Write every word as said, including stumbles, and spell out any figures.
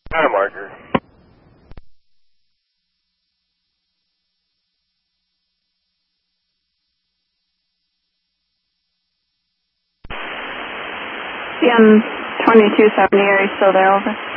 Time marker. C M twenty-two seventy, are you still there? Over.